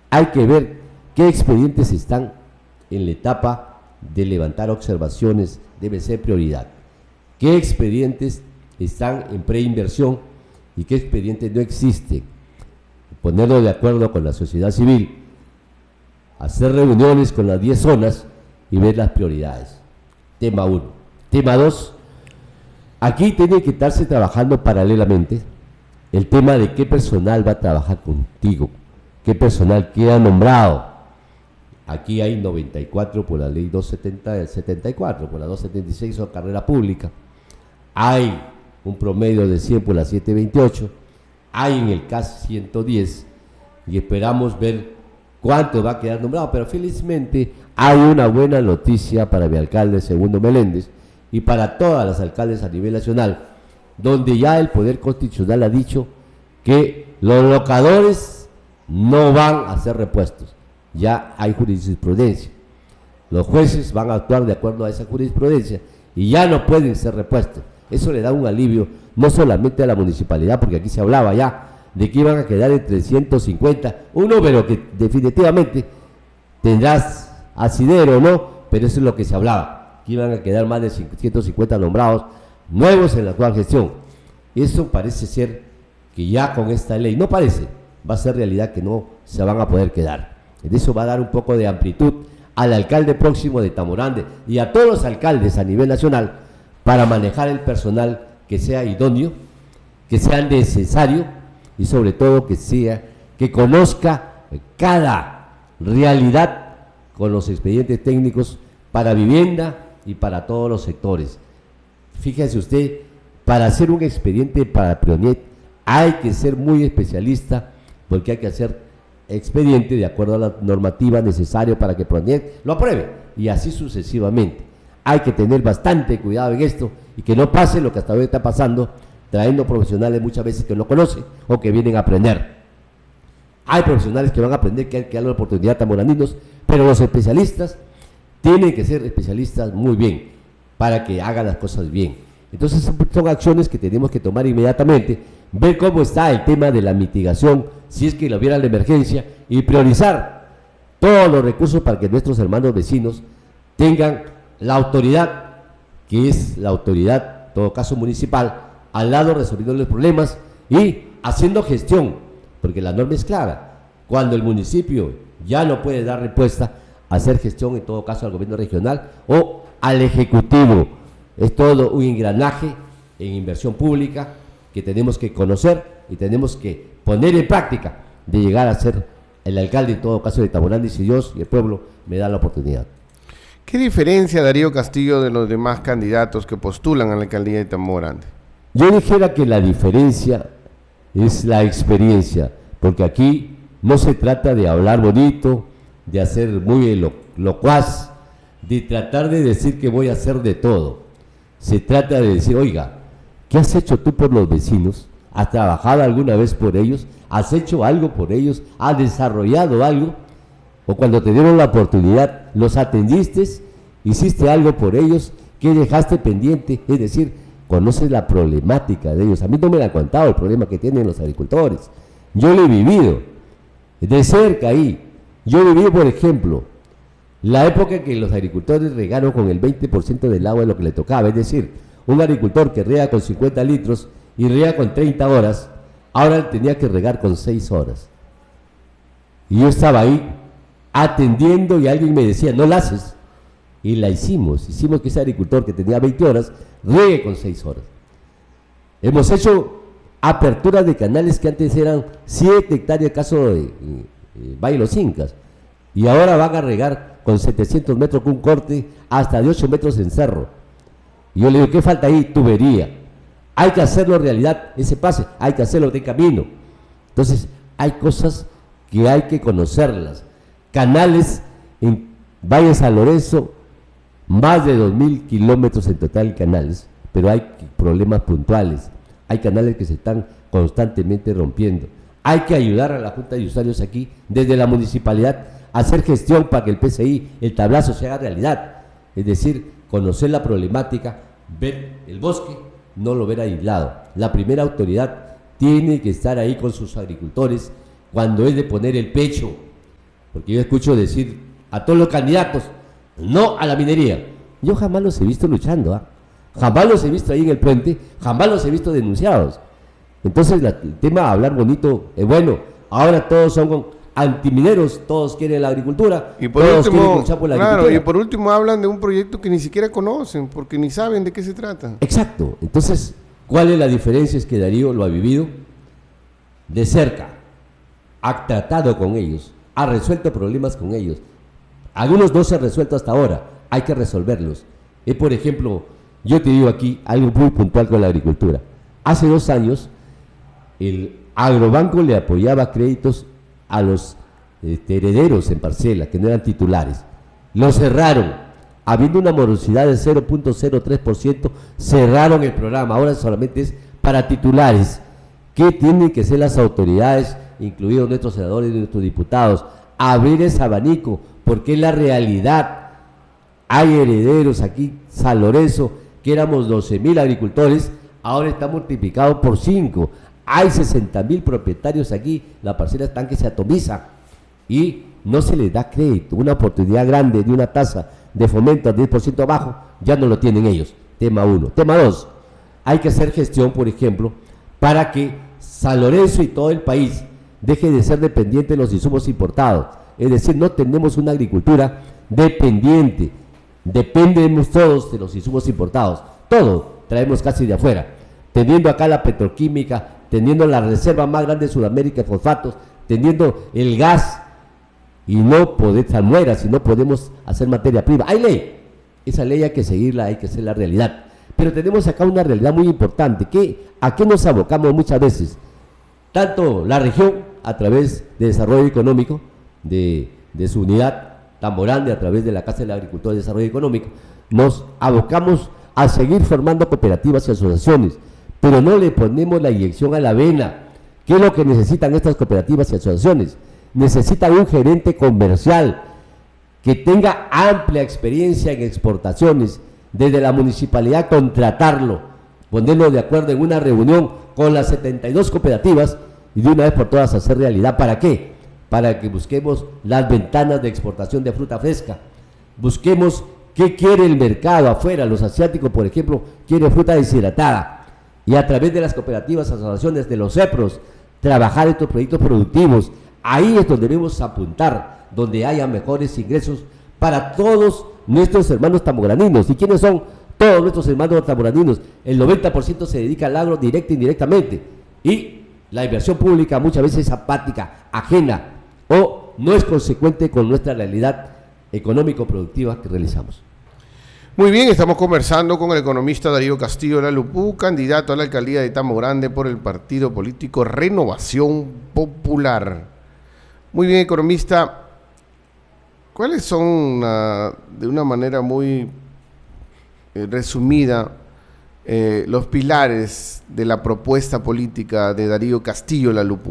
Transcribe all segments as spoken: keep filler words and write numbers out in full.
hay que ver qué expedientes están en la etapa de levantar observaciones, debe ser prioridad. ¿Qué expedientes están en preinversión y qué expedientes no existen? Ponerlo de acuerdo con la sociedad civil, hacer reuniones con las diez zonas y ver las prioridades. Tema uno. Tema dos, aquí tiene que estarse trabajando paralelamente el tema de qué personal va a trabajar contigo, qué personal queda nombrado. Aquí hay noventa y cuatro por la ley doscientos setenta y cuatro, por la doscientos setenta y seis o carrera pública. Hay un promedio de cien por la setecientos veintiocho, hay en el C A S ciento diez y esperamos ver cuánto va a quedar nombrado, pero felizmente hay una buena noticia para mi alcalde Segundo Meléndez y para todas las alcaldes a nivel nacional, donde ya el Poder Constitucional ha dicho que los locadores no van a ser repuestos, ya hay jurisprudencia, los jueces van a actuar de acuerdo a esa jurisprudencia y ya no pueden ser repuestos. Eso le da un alivio no solamente a la municipalidad, porque aquí se hablaba ya de que iban a quedar entre ciento cincuenta, un número que definitivamente tendrás asidero o no, pero eso es lo que se hablaba, que iban a quedar más de ciento cincuenta nombrados nuevos en la actual gestión. Eso parece ser que ya con esta ley, no parece, va a ser realidad que no se van a poder quedar. Eso va a dar un poco de amplitud al alcalde próximo de Tamorande y a todos los alcaldes a nivel nacional para manejar el personal que sea idóneo, que sea necesario y sobre todo que sea, que conozca cada realidad con los expedientes técnicos para vivienda y para todos los sectores. Fíjese usted, para hacer un expediente para PRONIET hay que ser muy especialista porque hay que hacer expediente de acuerdo a la normativa necesaria para que PRONIET lo apruebe y así sucesivamente. Hay que tener bastante cuidado en esto y que no pase lo que hasta hoy está pasando, trayendo profesionales muchas veces que no conocen o que vienen a aprender. Hay profesionales que van a aprender, que hay que darle la oportunidad a tamorandinos, pero los especialistas tienen que ser especialistas muy bien para que hagan las cosas bien. Entonces son acciones que tenemos que tomar inmediatamente, ver cómo está el tema de la mitigación, si es que lo hubiera la emergencia, y priorizar todos los recursos para que nuestros hermanos vecinos tengan la autoridad, que es la autoridad, en todo caso municipal, al lado resolviendo los problemas y haciendo gestión, porque la norma es clara, cuando el municipio ya no puede dar respuesta, hacer gestión en todo caso al gobierno regional o al ejecutivo. Es todo un engranaje en inversión pública que tenemos que conocer y tenemos que poner en práctica de llegar a ser el alcalde en todo caso de Tamorande, si Dios y el pueblo me dan la oportunidad. ¿Qué diferencia Darío Castillo de los demás candidatos que postulan a la alcaldía de Tamorande? Yo dijera que la diferencia es la experiencia, porque aquí no se trata de hablar bonito, de hacer muy elo locuaz, de tratar de decir que voy a hacer de todo. Se trata de decir, oiga, ¿qué has hecho tú por los vecinos? ¿Has trabajado alguna vez por ellos? ¿Has hecho algo por ellos? ¿Has desarrollado algo? ¿O cuando te dieron la oportunidad, los atendiste? ¿Hiciste algo por ellos? ¿Qué dejaste pendiente? Es decir, conoces la problemática de ellos. A mí no me han contado el problema que tienen los agricultores. Yo lo he vivido de cerca ahí. Yo viví, por ejemplo, la época en que los agricultores regaron con el veinte por ciento del agua de lo que le tocaba. Es decir, un agricultor que riega con cincuenta litros y riega con treinta horas, ahora tenía que regar con seis horas. Y yo estaba ahí atendiendo y alguien me decía, no la haces. Y la hicimos. Hicimos que ese agricultor que tenía veinte horas riegue con seis horas. Hemos hecho aperturas de canales que antes eran siete hectáreas, caso de eh, eh, Valle Los Incas, y ahora van a regar con setecientos metros con un corte hasta de ocho metros en cerro. Y yo le digo, ¿qué falta ahí? Tubería. Hay que hacerlo realidad, ese pase, hay que hacerlo de camino. Entonces, hay cosas que hay que conocerlas. Canales en Valle San Lorenzo, más de dos mil kilómetros en total canales, pero hay problemas puntuales. Hay canales que se están constantemente rompiendo. Hay que ayudar a la Junta de Usuarios aquí, desde la municipalidad, a hacer gestión para que el P C I, el tablazo, se haga realidad. Es decir, conocer la problemática, ver el bosque, no lo ver aislado. La primera autoridad tiene que estar ahí con sus agricultores cuando es de poner el pecho, porque yo escucho decir a todos los candidatos, no a la minería. Yo jamás los he visto luchando, ¿ah? Jamás los he visto ahí en el puente, jamás los he visto denunciados. Entonces la, el tema de hablar bonito es bueno. Ahora todos son antimineros, todos quieren la agricultura, y por todos último, quieren luchar por la claro, agricultura. y por último hablan de un proyecto que ni siquiera conocen, porque ni saben de qué se trata. Exacto. Entonces, ¿cuál es la diferencia? Es que Darío lo ha vivido de cerca, ha tratado con ellos, ha resuelto problemas con ellos. Algunos no se han resuelto hasta ahora, hay que resolverlos. Es, por ejemplo, yo te digo aquí algo muy puntual con la agricultura. Hace dos años, el Agrobanco le apoyaba créditos a los este, herederos en parcela, que no eran titulares. Lo cerraron, habiendo una morosidad de cero punto cero tres por ciento, cerraron el programa. Ahora solamente es para titulares. ¿Qué tienen que ser las autoridades, incluidos nuestros senadores y nuestros diputados? Abrir ese abanico, porque es la realidad. Hay herederos aquí, San Lorenzo, que éramos doce mil agricultores, ahora está multiplicado por cinco. Hay sesenta mil propietarios aquí, la parcela están que se atomiza y no se les da crédito. Una oportunidad grande de una tasa de fomento al diez por ciento abajo, ya no lo tienen ellos. Tema uno. Tema dos, hay que hacer gestión, por ejemplo, para que San Lorenzo y todo el país deje de ser dependiente de los insumos importados. Es decir, no tenemos una agricultura dependiente, dependemos todos de los insumos importados, todo traemos casi de afuera, teniendo acá la petroquímica, teniendo la reserva más grande de Sudamérica de fosfatos, teniendo el gas, y no podemos salmuera si no podemos hacer materia prima. Hay ley, esa ley hay que seguirla, hay que hacer la realidad, pero tenemos acá una realidad muy importante, que ¿a qué nos abocamos muchas veces? Tanto la región, a través de desarrollo económico, de, de su unidad Tamborande, a través de la Casa del Agricultor de Desarrollo Económico, nos abocamos a seguir formando cooperativas y asociaciones, pero no le ponemos la inyección a la avena. ¿Qué es lo que necesitan estas cooperativas y asociaciones? Necesitan un gerente comercial que tenga amplia experiencia en exportaciones, desde la municipalidad contratarlo, ponerlo de acuerdo en una reunión con las setenta y dos cooperativas y de una vez por todas hacer realidad. ¿Para qué? Para que busquemos las ventanas de exportación de fruta fresca, busquemos qué quiere el mercado afuera. Los asiáticos, por ejemplo, quieren fruta deshidratada, y a través de las cooperativas, asociaciones, de los CEPROS, trabajar estos proyectos productivos. Ahí es donde debemos apuntar, donde haya mejores ingresos para todos nuestros hermanos tamboraninos. ¿Y quiénes son todos nuestros hermanos tamboraninos? El noventa por ciento se dedica al agro directa e indirectamente, y la inversión pública muchas veces es apática, ajena, o no es consecuente con nuestra realidad económico-productiva que realizamos. Muy bien, estamos conversando con el economista Darío Castillo Lalupú, candidato a la alcaldía de Tamborande por el partido político Renovación Popular. Muy bien, economista, ¿cuáles son, uh, de una manera muy eh, resumida, eh, los pilares de la propuesta política de Darío Castillo Lalupú?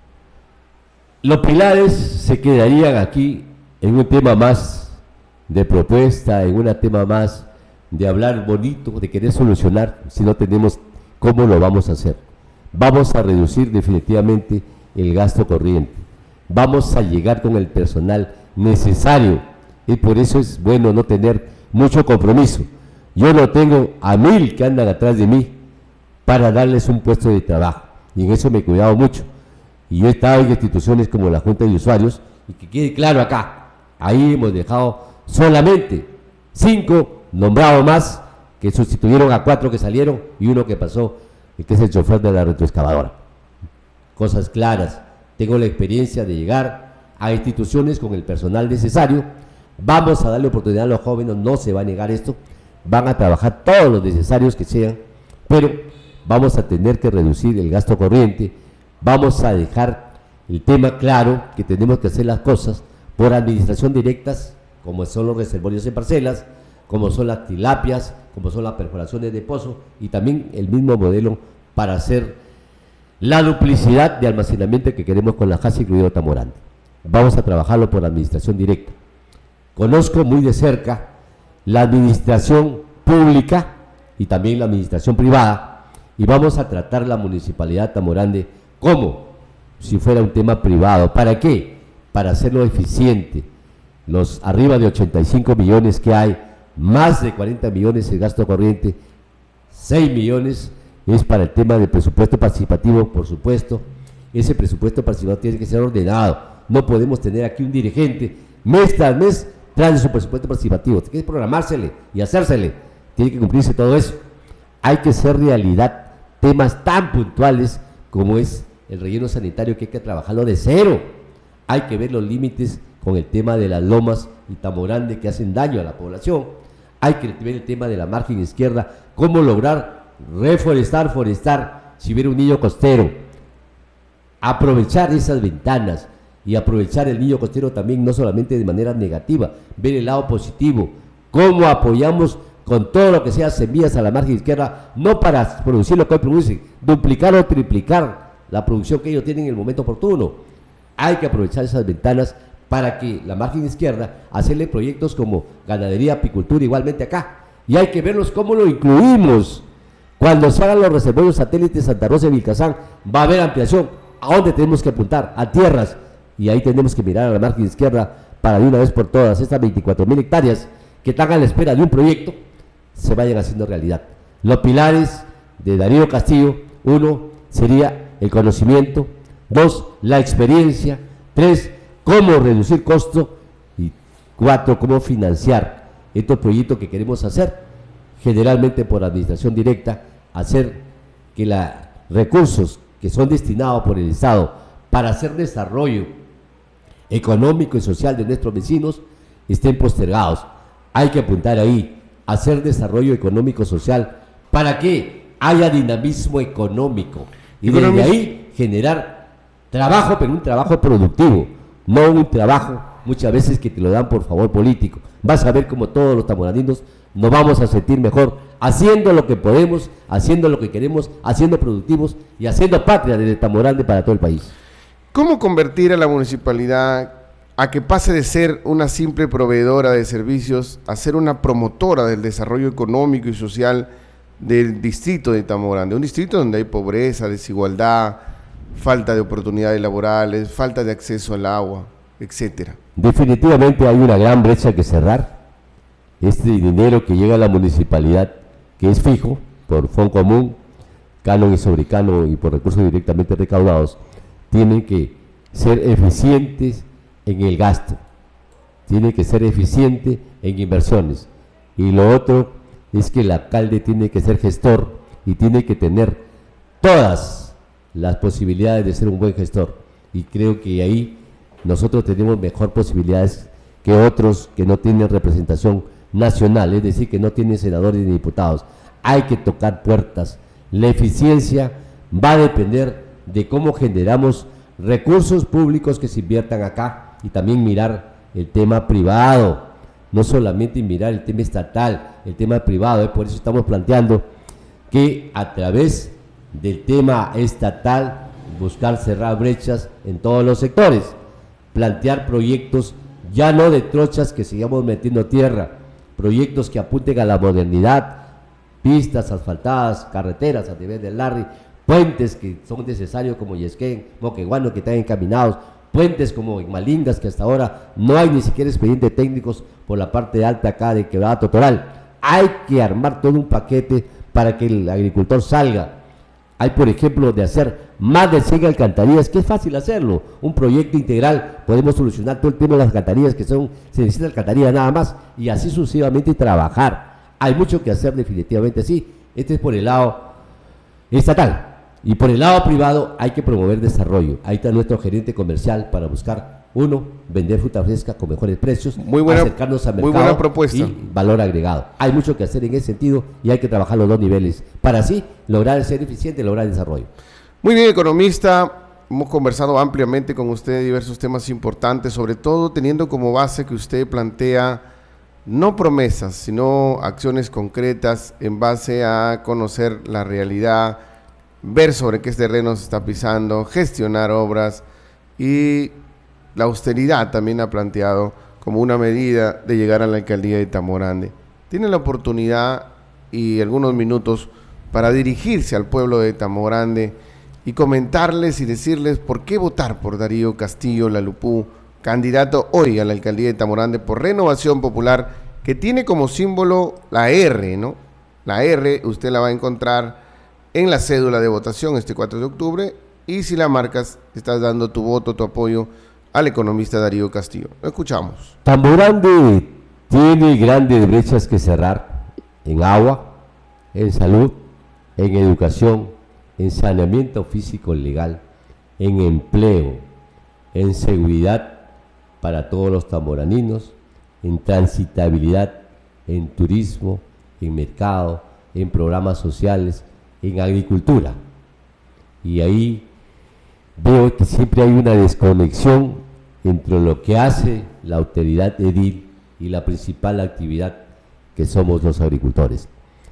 Los pilares se quedarían aquí en un tema más de propuesta, en un tema más de hablar bonito, de querer solucionar, si no tenemos cómo lo vamos a hacer. Vamos a reducir definitivamente el gasto corriente, vamos a llegar con el personal necesario, y por eso es bueno no tener mucho compromiso. Yo no tengo a mil que andan atrás de mí para darles un puesto de trabajo, y en eso me he cuidado mucho. Y yo he estado en instituciones como la Junta de Usuarios, y que quede claro acá, ahí hemos dejado solamente cinco nombrados más, que sustituyeron a cuatro que salieron y uno que pasó, que es el chofer de la retroexcavadora. Cosas claras. Tengo la experiencia de llegar a instituciones con el personal necesario. Vamos a darle oportunidad a los jóvenes, no se va a negar esto, van a trabajar todos los necesarios que sean, pero vamos a tener que reducir el gasto corriente, vamos a dejar el tema claro que tenemos que hacer las cosas por administración directas, como son los reservorios en parcelas, como son las tilapias, como son las perforaciones de pozo, y también el mismo modelo para hacer la duplicidad de almacenamiento que queremos con la J A S, incluido Tamborande. Vamos a trabajarlo por administración directa. Conozco muy de cerca la administración pública y también la administración privada, y vamos a tratar la municipalidad de Tamborande como si fuera un tema privado. ¿Para qué? para hacerlo eficiente. Los arriba de ochenta y cinco millones que hay, más de cuarenta millones el gasto corriente, seis millones es para el tema del presupuesto participativo, por supuesto. Ese presupuesto participativo tiene que ser ordenado. No podemos tener aquí un dirigente mes tras mes trae su presupuesto participativo. Tiene que programársele y hacérsele. Tiene que cumplirse todo eso. Hay que hacer realidad temas tan puntuales como es el relleno sanitario, que hay que trabajarlo de cero. Hay que ver los límites con el tema de las lomas y Tambo Grande que hacen daño a la población. Hay que ver el tema de la margen izquierda, cómo lograr reforestar, forestar, si hubiera un niño costero, aprovechar esas ventanas y aprovechar el niño costero también, no solamente de manera negativa, ver el lado positivo, cómo apoyamos con todo lo que sea semillas a la margen izquierda, no para producir lo que hoy producen, duplicar o triplicar la producción que ellos tienen en el momento oportuno. Hay que aprovechar esas ventanas para que la margen izquierda, hacerle proyectos como ganadería, apicultura, igualmente acá, y hay que verlos cómo lo incluimos. Cuando se hagan los reservorios satélites Santa Rosa y Vilcazán, va a haber ampliación. ¿A dónde tenemos que apuntar? A tierras, y ahí tenemos que mirar a la margen izquierda para de una vez por todas estas veinticuatro mil hectáreas que están a la espera de un proyecto, se vayan haciendo realidad. Los pilares de Darío Castillo: uno, sería el conocimiento; dos, la experiencia; tres, cómo reducir costo; y cuatro, cómo financiar estos proyectos que queremos hacer, generalmente por administración directa, hacer que los recursos que son destinados por el Estado para hacer desarrollo económico y social de nuestros vecinos estén postergados. Hay que apuntar ahí, hacer desarrollo económico social para que haya dinamismo económico y desde ahí generar trabajo, pero un trabajo productivo, no un trabajo muchas veces que te lo dan por favor político. Vas a ver como todos los tamorandinos nos vamos a sentir mejor haciendo lo que podemos, haciendo lo que queremos, haciendo productivos y haciendo patria desde Tambo Grande para todo el país. ¿Cómo convertir a la municipalidad a que pase de ser una simple proveedora de servicios a ser una promotora del desarrollo económico y social del distrito de Tambo Grande? Un distrito donde hay pobreza, desigualdad, falta de oportunidades laborales, falta de acceso al agua, etcétera. Definitivamente hay una gran brecha que cerrar. Este dinero que llega a la municipalidad, que es fijo por Fondo Común, canon y sobrecano y por recursos directamente recaudados, tienen que ser eficientes en el gasto, tiene que ser eficiente en inversiones. Y lo otro es que el alcalde tiene que ser gestor y tiene que tener todas las posibilidades de ser un buen gestor. Y creo que ahí nosotros tenemos mejor posibilidades que otros que no tienen representación nacional, es decir, que no tienen senadores ni diputados. Hay que tocar puertas. La eficiencia va a depender de cómo generamos recursos públicos que se inviertan acá y también mirar el tema privado, no solamente mirar el tema estatal, el tema privado. ¿eh? Por eso estamos planteando que a través del tema estatal buscar cerrar brechas en todos los sectores, plantear proyectos ya no de trochas que sigamos metiendo tierra, proyectos que apunten a la modernidad, pistas asfaltadas, carreteras a nivel del Larry, puentes que son necesarios como Yesquén, Moqueguano, que están encaminados, puentes como en Malingas, que hasta ahora no hay ni siquiera expedientes técnicos por la parte alta acá de Quebrada Totoral. Hay que armar todo un paquete para que el agricultor salga. Hay, por ejemplo, de hacer más de cien alcantarillas, que es fácil hacerlo. Un proyecto integral, podemos solucionar todo el tema de las alcantarillas, que son, se necesitan alcantarillas nada más, y así sucesivamente trabajar. Hay mucho que hacer definitivamente, sí. Este es por el lado estatal. Y por el lado privado hay que promover desarrollo. Ahí está nuestro gerente comercial para buscar, uno, vender fruta fresca con mejores precios, muy buena, acercarnos al mercado, muy buena propuesta, y valor agregado. Hay mucho que hacer en ese sentido y hay que trabajar los dos niveles para así lograr ser eficiente y lograr desarrollo. Muy bien, economista. Hemos conversado ampliamente con usted de diversos temas importantes, sobre todo teniendo como base que usted plantea no promesas, sino acciones concretas en base a conocer la realidad, ver sobre qué terreno se está pisando, gestionar obras, y la austeridad también ha planteado como una medida de llegar a la alcaldía de Tambo Grande. Tiene la oportunidad y algunos minutos para dirigirse al pueblo de Tambo Grande y comentarles y decirles por qué votar por Darío Castillo Lalupú, candidato hoy a la alcaldía de Tamborande por Renovación Popular, que tiene como símbolo la R, ¿no? La R usted la va a encontrar en la cédula de votación este cuatro de octubre, y si la marcas, estás dando tu voto, tu apoyo al economista Darío Castillo. Lo escuchamos. Tamborande tiene grandes brechas que cerrar en agua, en salud, en educación, en saneamiento físico legal, en empleo, en seguridad para todos los tamboraninos, en transitabilidad, en turismo, en mercado, en programas sociales, en agricultura. Y ahí veo que siempre hay una desconexión entre lo que hace la autoridad edil y la principal actividad que somos los agricultores.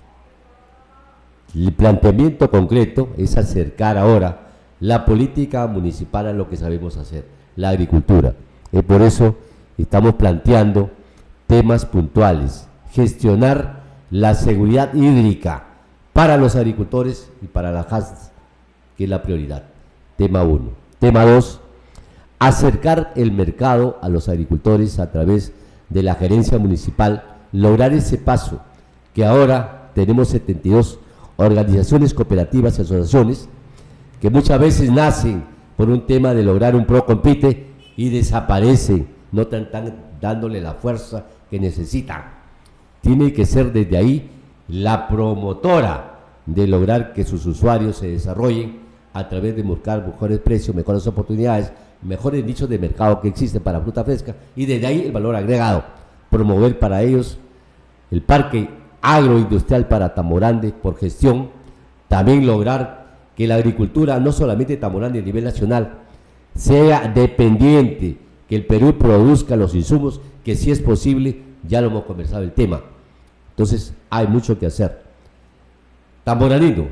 El planteamiento concreto es acercar ahora la política municipal a lo que sabemos hacer, la agricultura. Y por eso estamos planteando temas puntuales, gestionar la seguridad hídrica para los agricultores y para las casas, que es la prioridad. Tema uno. Tema dos, acercar el mercado a los agricultores a través de la gerencia municipal, lograr ese paso, que ahora tenemos setenta y dos organizaciones cooperativas y asociaciones que muchas veces nacen por un tema de lograr un pro compite y desaparecen, no están dándole la fuerza que necesitan. Tiene que ser desde ahí la promotora de lograr que sus usuarios se desarrollen a través de buscar mejores precios, mejores oportunidades, mejores nichos de mercado que existen para fruta fresca, y desde ahí el valor agregado, promover para ellos el parque agroindustrial para Tamborande por gestión, también lograr que la agricultura, no solamente Tamborande a nivel nacional, sea dependiente, que el Perú produzca los insumos, que si es posible, ya lo hemos conversado el tema. Entonces hay mucho que hacer. Tamboranino,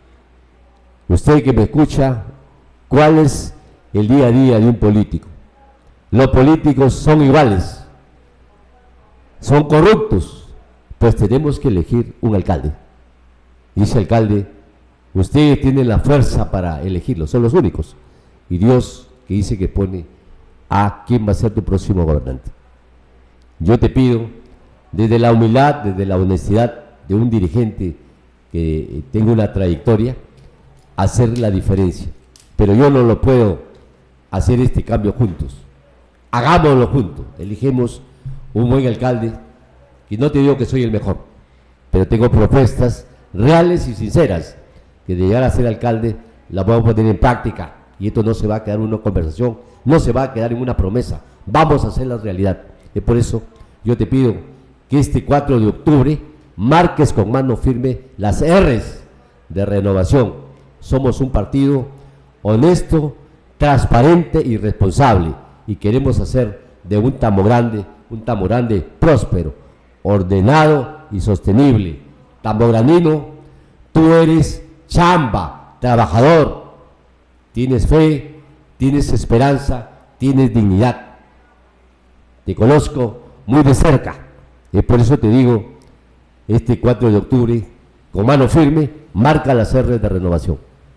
usted que me escucha, ¿cuál es el día a día de un político? Los políticos son iguales, son corruptos, pues tenemos que elegir un alcalde. Dice el alcalde, ustedes tienen la fuerza para elegirlo, son los únicos. Y Dios que dice que pone a quién va a ser tu próximo gobernante. Yo te pido, desde la humildad, desde la honestidad de un dirigente que tenga una trayectoria, hacer la diferencia. Pero yo no lo puedo hacer este cambio juntos. Hagámoslo juntos, elegimos un buen alcalde, y no te digo que soy el mejor, pero tengo propuestas reales y sinceras, que de llegar a ser alcalde las vamos a poner en práctica, y esto no se va a quedar en una conversación, no se va a quedar en una promesa, vamos a hacerla realidad. Y por eso yo te pido que este cuatro de octubre marques con mano firme las R's de renovación. Somos un partido honesto, transparente y responsable, y queremos hacer de un Tamborande un Tamborande próspero, ordenado y sostenible. Tambogranino, tú eres chamba, trabajador, tienes fe, tienes esperanza, tienes dignidad. Te conozco muy de cerca, y por eso te digo, este cuatro de octubre, con mano firme, marca las R's de renovación.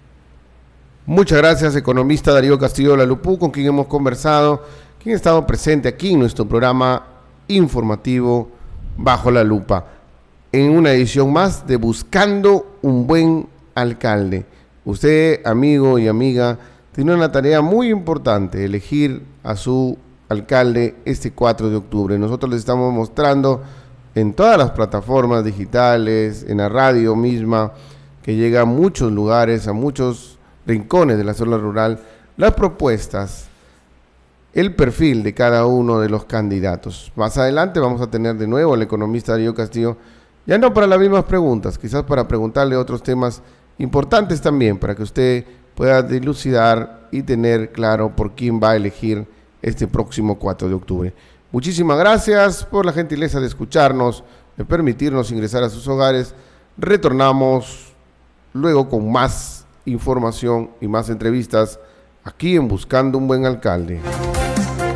Muchas gracias, economista Darío Castillo Lalupú, con quien hemos conversado, quien ha estado presente aquí en nuestro programa informativo Bajo la Lupa, en una edición más de Buscando un Buen Alcalde. Usted, amigo y amiga, tiene una tarea muy importante, elegir a su alcalde este cuatro de octubre. Nosotros les estamos mostrando en todas las plataformas digitales, en la radio misma, que llega a muchos lugares, a muchos rincones de la zona rural, las propuestas, el perfil de cada uno de los candidatos. Más adelante vamos a tener de nuevo al economista Darío Castillo, ya no para las mismas preguntas, quizás para preguntarle otros temas importantes también, para que usted pueda dilucidar y tener claro por quién va a elegir este próximo cuatro de octubre. Muchísimas gracias por la gentileza de escucharnos, de permitirnos ingresar a sus hogares. Retornamos luego con más información y más entrevistas aquí en Buscando un Buen Alcalde.